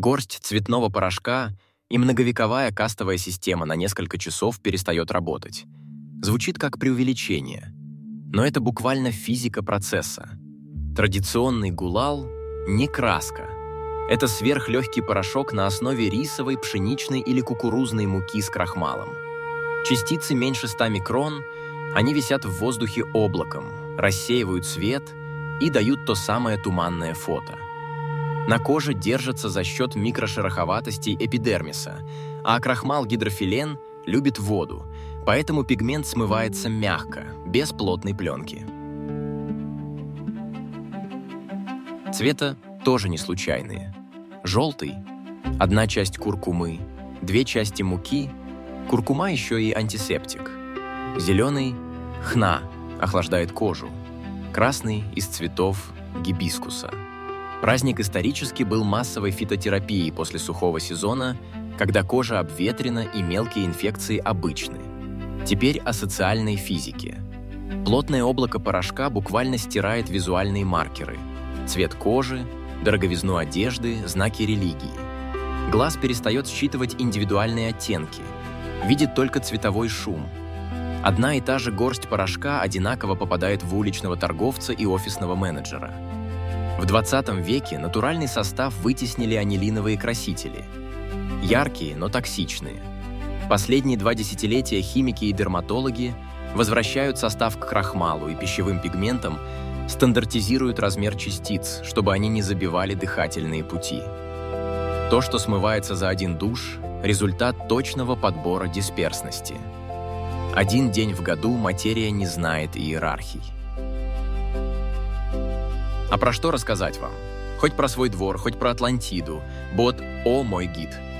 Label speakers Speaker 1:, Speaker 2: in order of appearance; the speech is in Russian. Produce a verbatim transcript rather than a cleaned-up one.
Speaker 1: Горсть цветного порошка, и многовековая кастовая система на несколько часов перестает работать. Звучит как преувеличение, но это буквально физика процесса. Традиционный гулал – не краска. Это сверхлегкий порошок на основе рисовой, пшеничной или кукурузной муки с крахмалом. Частицы меньше ста микрон, они висят в воздухе облаком, рассеивают свет и дают то самое туманное фото. На коже держатся за счет микрошероховатостей эпидермиса, а крахмал-гидрофилен любит воду, поэтому пигмент смывается мягко, без плотной пленки. Цвета тоже не случайные. Желтый – одна часть куркумы, две части муки, куркума еще и антисептик. Зеленый – хна, охлаждает кожу. Красный – из цветов гибискуса. Праздник исторически был массовой фитотерапией после сухого сезона, когда кожа обветрена и мелкие инфекции обычны. Теперь о социальной физике. Плотное облако порошка буквально стирает визуальные маркеры – цвет кожи, дороговизну одежды, знаки религии. Глаз перестает считывать индивидуальные оттенки, видит только цветовой шум. Одна и та же горсть порошка одинаково попадает в уличного торговца и офисного менеджера. В двадцатом веке натуральный состав вытеснили анилиновые красители. Яркие, но токсичные. Последние два десятилетия химики и дерматологи возвращают состав к крахмалу и пищевым пигментам, стандартизируют размер частиц, чтобы они не забивали дыхательные пути. То, что смывается за один душ – результат точного подбора дисперсности. Один день в году материя не знает иерархий. А про что рассказать вам? Хоть про свой двор, хоть про Атлантиду. Бот «О, мой гид».